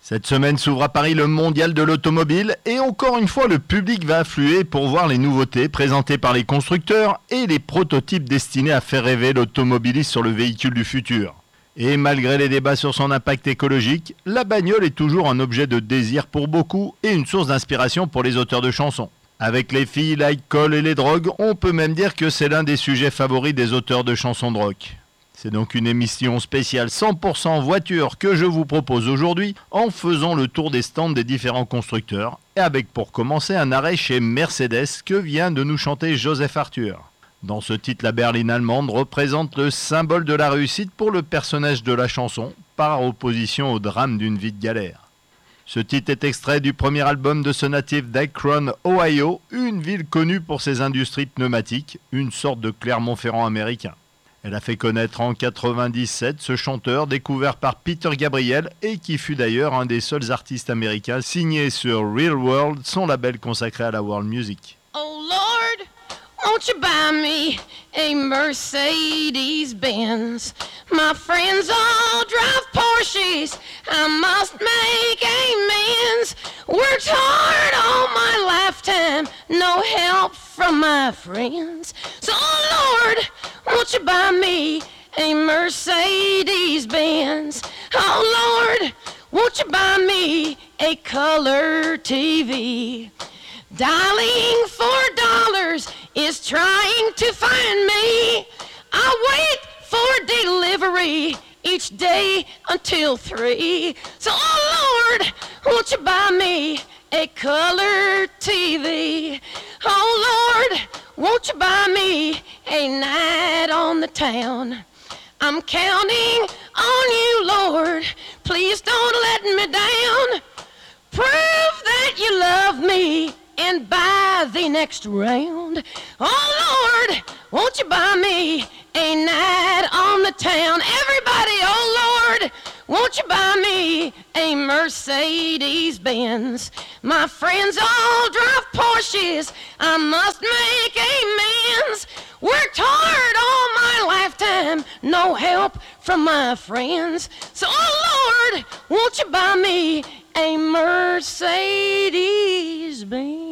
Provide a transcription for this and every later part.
Cette semaine s'ouvre à Paris le mondial de l'automobile et encore une fois le public va affluer pour voir les nouveautés présentées par les constructeurs et les prototypes destinés à faire rêver l'automobiliste sur le véhicule du futur. Et malgré les débats sur son impact écologique, la bagnole est toujours un objet de désir pour beaucoup et une source d'inspiration pour les auteurs de chansons. Avec les filles, l'alcool et les drogues, on peut même dire que c'est l'un des sujets favoris des auteurs de chansons de rock. C'est donc une émission spéciale 100% voiture que je vous propose aujourd'hui en faisant le tour des stands des différents constructeurs et avec pour commencer un arrêt chez Mercedes que vient de nous chanter Joseph Arthur. Dans ce titre, la berline allemande représente le symbole de la réussite pour le personnage de la chanson par opposition au drame d'une vie de galère. Ce titre est extrait du premier album de ce natif d'Akron, Ohio, une ville connue pour ses industries pneumatiques, une sorte de Clermont-Ferrand américain. Elle a fait connaître en 1997 ce chanteur découvert par Peter Gabriel et qui fut d'ailleurs un des seuls artistes américains signés sur Real World, son label consacré à la world music. Oh Lord, won't you buy me a Mercedes-Benz? My friends all drive Porsches, I must make amends. Worked hard all my lifetime, no help from my friends. So Lord, won't you buy me a Mercedes-Benz? Oh Lord, won't you buy me a color TV? Dialing $4 is trying to find me. I wait for delivery each day until 3. So oh Lord, won't you buy me a color TV? Oh Lord, won't you buy me a night on the town? I'm counting on you, Lord. Please don't let me down. Prove that you love me and buy the next round. Oh Lord, won't you buy me a night on the town? Everybody, oh Lord, won't you buy me a Mercedes-Benz? My friends all drive Porsches, I must make amends. Worked hard all my lifetime, no help from my friends. So oh Lord, won't you buy me a Mercedes-Benz?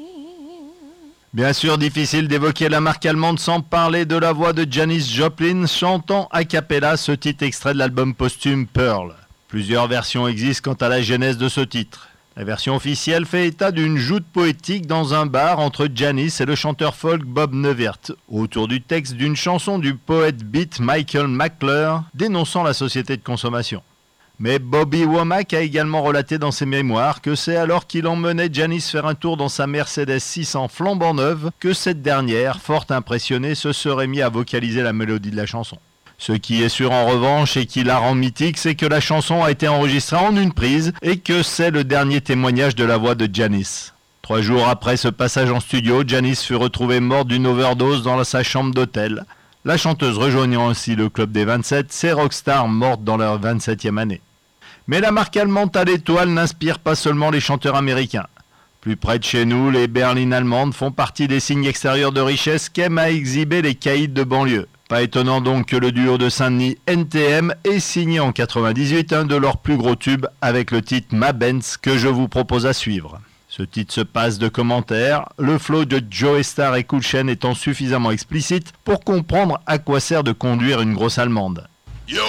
Bien sûr, difficile d'évoquer la marque allemande sans parler de la voix de Janis Joplin chantant a cappella ce titre extrait de l'album posthume Pearl. Plusieurs versions existent quant à la genèse de ce titre. La version officielle fait état d'une joute poétique dans un bar entre Janis et le chanteur folk Bob Neuwirth, autour du texte d'une chanson du poète beat Michael McClure dénonçant la société de consommation. Mais Bobby Womack a également relaté dans ses mémoires que c'est alors qu'il emmenait Janis faire un tour dans sa Mercedes 600 flambant neuve que cette dernière, fort impressionnée, se serait mise à vocaliser la mélodie de la chanson. Ce qui est sûr en revanche et qui la rend mythique, c'est que la chanson a été enregistrée en une prise et que c'est le dernier témoignage de la voix de Janis. 3 jours après ce passage en studio, Janis fut retrouvée morte d'une overdose dans sa chambre d'hôtel. La chanteuse rejoignant ainsi le club des 27, ces rockstars mortes dans leur 27e année. Mais la marque allemande à l'étoile n'inspire pas seulement les chanteurs américains. Plus près de chez nous, les berlines allemandes font partie des signes extérieurs de richesse qu'aiment à exhiber les caïds de banlieue. Pas étonnant donc que le duo de Saint-Denis NTM ait signé en 1998 un de leurs plus gros tubes avec le titre Ma Benz que je vous propose à suivre. Ce titre se passe de commentaires, le flow de Joey Starr et Cool Chain étant suffisamment explicite pour comprendre à quoi sert de conduire une grosse allemande. Yo,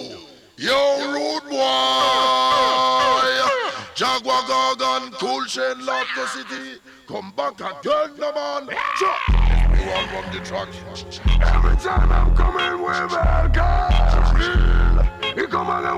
rude boy, Jaguar Gargan, Cool Chain, love the city. Come back again, the man. Everyone run the track. Every time I'm coming with me.